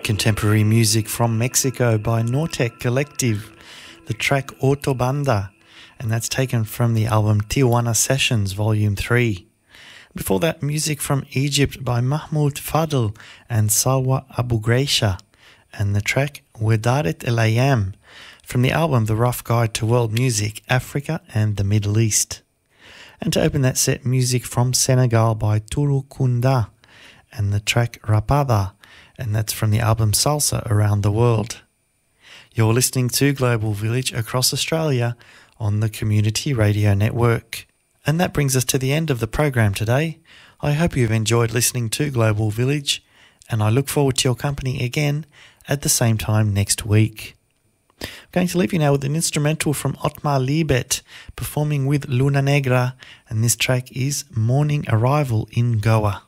Contemporary music from Mexico by Nortec Collective, the track Autobanda, and that's taken from the album Tijuana Sessions Volume 3. Before that, music from Egypt by Mahmoud Fadl and Salwa Abu Graisha, and the track Wedaret El Ayam from the album The Rough Guide to World Music, Africa and the Middle East. And to open that set, music from Senegal by Tourou Kunda and the track Rapada, and that's from the album Salsa Around the World. You're listening to Global Village across Australia on the Community Radio Network. And that brings us to the end of the program today. I hope you've enjoyed listening to Global Village, and I look forward to your company again at the same time next week. I'm going to leave you now with an instrumental from Otmar Liebert performing with Luna Negra, and this track is Morning Arrival in Goa.